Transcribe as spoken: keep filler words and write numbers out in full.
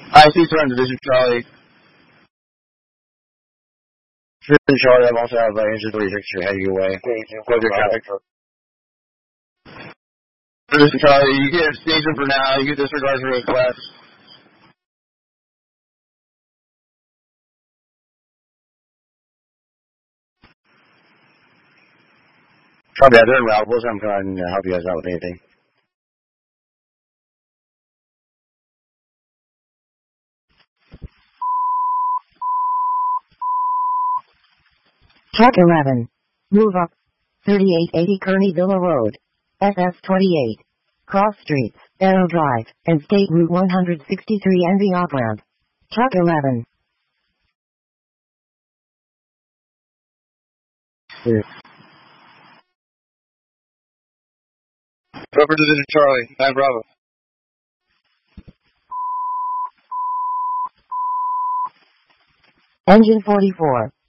I see surrender. This is Charlie. This is Charlie. I also have uh, engine three sixty heading your way. Close your traffic. This is Charlie. You get station for now. You get disregard for request. Copy that. They're in route. I'm trying to help you guys out with anything. Truck eleven. Move up. thirty-eight eighty Kearney Villa Road. S S twenty-eight. Cross Streets, Arrow Drive, and State Route one sixty-three ending off-ramp. Truck eleven. Yeah. Over to this is Charlie. nine Bravo. Engine forty-four.